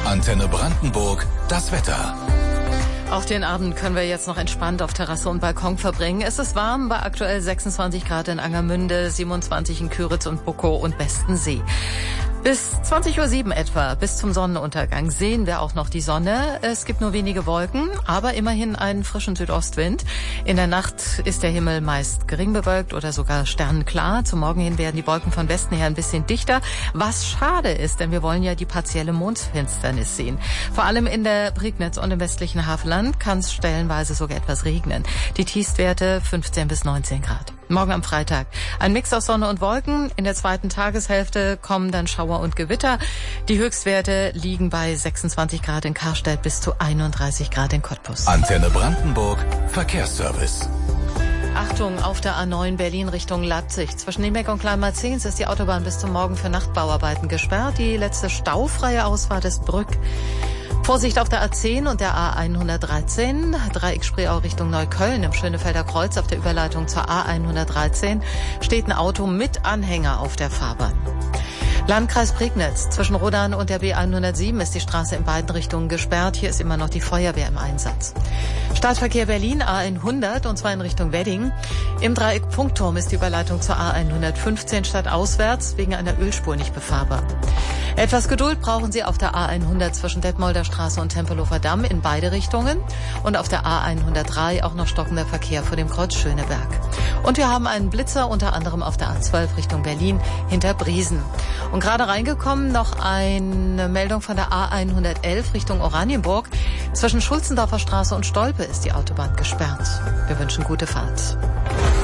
Antenne Brandenburg, das Wetter. Auch den Abend können wir jetzt noch entspannt auf Terrasse und Balkon verbringen. Es ist warm, bei aktuell 26 Grad in Angermünde, 27 in Küritz und Bukow und Bestensee. Bis 20:07 Uhr etwa, bis zum Sonnenuntergang, sehen wir auch noch die Sonne. Es gibt nur wenige Wolken, aber immerhin einen frischen Südostwind. In der Nacht ist der Himmel meist gering bewölkt oder sogar sternenklar. Zum Morgen hin werden die Wolken von Westen her ein bisschen dichter, was schade ist, denn wir wollen ja die partielle Mondfinsternis sehen. Vor allem in der Prignitz und im westlichen Havelland kann es stellenweise sogar etwas regnen. Die Tiefstwerte 15 bis 19 Grad. Morgen am Freitag ein Mix aus Sonne und Wolken. In der zweiten Tageshälfte kommen dann Schauer und Gewitter. Die Höchstwerte liegen bei 26 Grad in Karstedt bis zu 31 Grad in Cottbus. Antenne Brandenburg, Verkehrsservice. Achtung, auf der A9 Berlin Richtung Leipzig. Zwischen Niebeck und Kleinmarzens ist die Autobahn bis zum Morgen für Nachtbauarbeiten gesperrt. Die letzte staufreie Ausfahrt ist Brück. Vorsicht auf der A10 und der A113, Dreieckspreeau Richtung Neukölln im Schönefelder Kreuz auf der Überleitung zur A113 steht ein Auto mit Anhänger auf der Fahrbahn. Landkreis Prignitz, zwischen Rodan und der B107 ist die Straße in beiden Richtungen gesperrt. Hier ist immer noch die Feuerwehr im Einsatz. Stadtverkehr Berlin A100 und zwar in Richtung Wedding. Im Dreieck Funkturm ist die Überleitung zur A115 stadtauswärts wegen einer Ölspur nicht befahrbar. Etwas Geduld brauchen Sie auf der A100 zwischen Detmolder Straße und Tempelhofer Damm in beide Richtungen und auf der A103 auch noch stockender Verkehr vor dem Kreuz Schöneberg. Und wir haben einen Blitzer unter anderem auf der A12 Richtung Berlin hinter Briesen. Und gerade reingekommen noch eine Meldung von der A111 Richtung Oranienburg. Zwischen Schulzendorfer Straße und Stolpe ist die Autobahn gesperrt. Wir wünschen gute Fahrt.